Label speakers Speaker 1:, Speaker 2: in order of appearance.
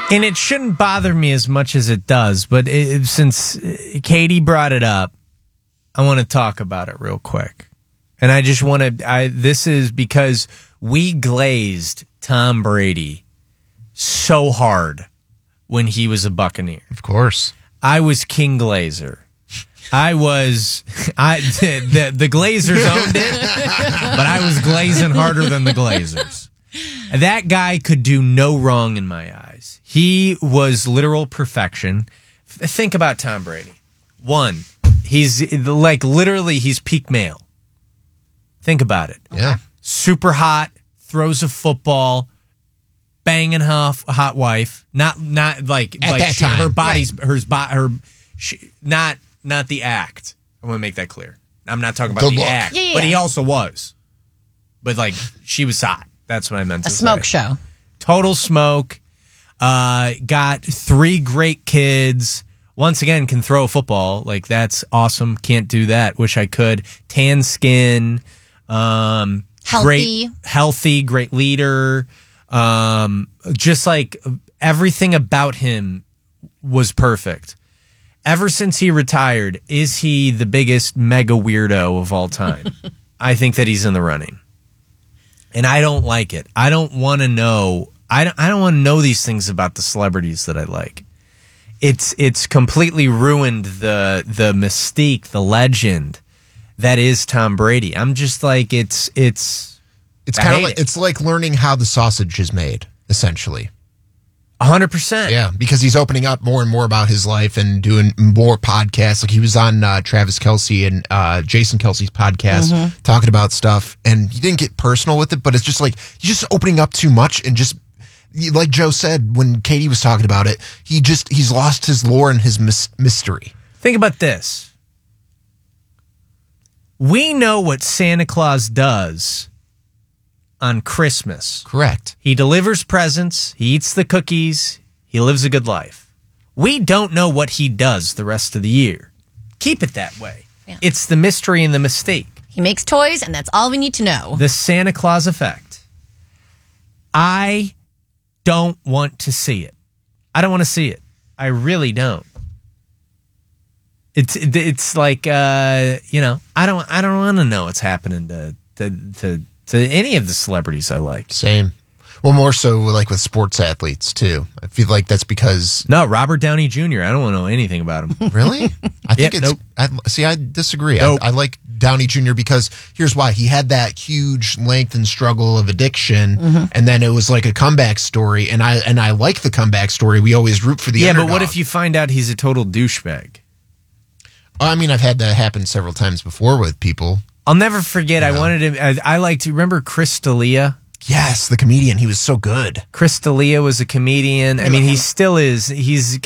Speaker 1: And it shouldn't bother me as much as it does, but since Katie brought it up, I want to talk about it real quick. And I just want to, this is because we glazed Tom Brady so hard when he was a Buccaneer.
Speaker 2: Of course.
Speaker 1: I was King Glazer. The Glazers owned it, but I was glazing harder than the Glazers. That guy could do no wrong in my eyes. He was literal perfection. Think about Tom Brady. One, he's like literally he's peak male. Think about it.
Speaker 2: Yeah.
Speaker 1: Super hot, throws a football, banging hot wife. Not like
Speaker 2: at that time.
Speaker 1: Her body's not the act. I want to make that clear. I'm not talking about the act, but he also was. But like she was hot. That's what I meant to say.
Speaker 3: A smoke show.
Speaker 1: Total smoke. Got 3 great kids. Once again, can throw a football. Like, that's awesome. Can't do that. Wish I could. Tan skin.
Speaker 3: Healthy.
Speaker 1: Great leader. Just like everything about him was perfect. Ever since he retired, is he the biggest mega weirdo of all time? I think that he's in the running. And I don't like it. I don't want to know. I don't want to know these things about the celebrities that I like. It's completely ruined the mystique, the legend that is Tom Brady. I'm just like it's
Speaker 2: kind of like it's like learning how the sausage is made, essentially.
Speaker 1: 100%.
Speaker 2: Yeah, because he's opening up more and more about his life and doing more podcasts. Like he was on Travis Kelce and Jason Kelce's podcast talking about stuff, and he didn't get personal with it, but it's just like he's just opening up too much, and just like Joe said when Katie was talking about it, he's lost his lore and his mystery.
Speaker 1: Think about this. We know what Santa Claus does on Christmas.
Speaker 2: Correct.
Speaker 1: He delivers presents, he eats the cookies, he lives a good life. We don't know what he does the rest of the year. Keep it that way. Yeah. It's the mystery and the mistake.
Speaker 3: He makes toys, and that's all we need to know.
Speaker 1: The Santa Claus effect. I don't want to see it. I don't want to see it. I really don't. It's like I don't want to know what's happening to any of the celebrities I like.
Speaker 2: Same. Well, more so like with sports athletes too. I feel like that's because
Speaker 1: Robert Downey Jr. I don't want to know anything about him.
Speaker 2: Really? I think
Speaker 1: nope.
Speaker 2: I disagree.
Speaker 1: Nope.
Speaker 2: I like Downey Jr. because here's why. He had that huge length and struggle of addiction, and then it was like a comeback story. And I like the comeback story. We always root for the underdog.
Speaker 1: But what if you find out he's a total douchebag?
Speaker 2: I mean, I've had that happen several times before with people.
Speaker 1: I'll never forget. I wanted to. I like to remember Chris D'Elia.
Speaker 2: Yes, the comedian. He was so good.
Speaker 1: Chris D'Elia was a comedian. I mean, he still is. He's